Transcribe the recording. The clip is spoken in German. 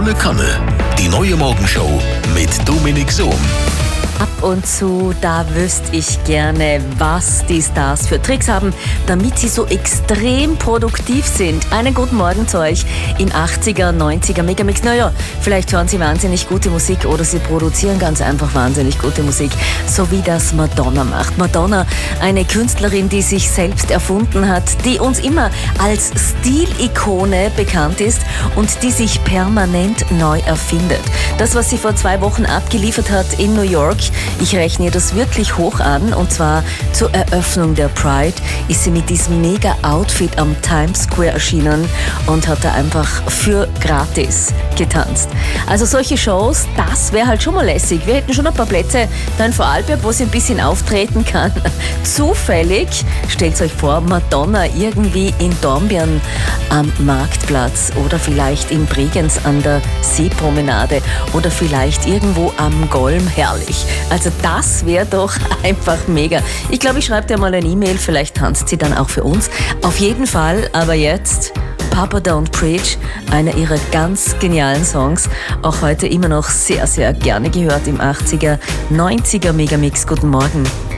Volle Kanne. Die neue Morgenshow mit Dominik Sohm. Ab und zu, da wüsste ich gerne, was die Stars für Tricks haben, damit sie so extrem produktiv sind. Einen guten Morgen zu euch im 80er, 90er Megamix. Naja, vielleicht hören sie wahnsinnig gute Musik oder sie produzieren ganz einfach wahnsinnig gute Musik, so wie das Madonna macht. Madonna, eine Künstlerin, die sich selbst erfunden hat, die uns immer als Stilikone bekannt ist und die sich permanent neu erfindet. Das, was sie vor 2 Wochen abgeliefert hat in New York, ich rechne das wirklich hoch an, und zwar zur Eröffnung der Pride ist sie mit diesem Mega-Outfit am Times Square erschienen und hat da einfach für gratis getanzt. Also solche Shows, das wäre halt schon mal lässig. Wir hätten schon ein paar Plätze da in Vorarlberg, wo sie ein bisschen auftreten kann. Zufällig, stellt euch vor, Madonna irgendwie in Dornbirn am Marktplatz oder vielleicht in Bregenz an der Seepromenade oder vielleicht irgendwo am Golm. Herrlich. Also das wäre doch einfach mega. Ich glaube, ich schreibe dir mal eine E-Mail, vielleicht tanzt sie dann auch für uns. Auf jeden Fall, aber jetzt Papa Don't Preach, einer ihrer ganz genialen Songs, auch heute immer noch sehr, sehr gerne gehört im 80er, 90er Megamix. Guten Morgen.